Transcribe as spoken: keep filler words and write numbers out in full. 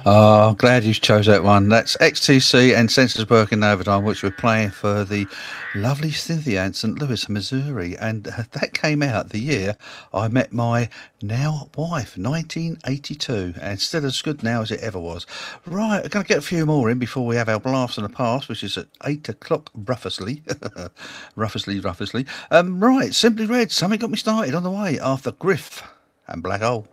Oh, glad you chose that one. That's X T C and Senses Working Overtime, which we're playing for the lovely Cynthia in Saint Louis, Missouri. And uh, that came out the year I met my now wife, nineteen eighty-two. And still as good now as it ever was. Right, I'm going to get a few more in before we have our blast from the past, which is at eight o'clock, roughly. roughly, roughly. Um, right, Simply Red, something got me started on the way after Griff and Black Hole.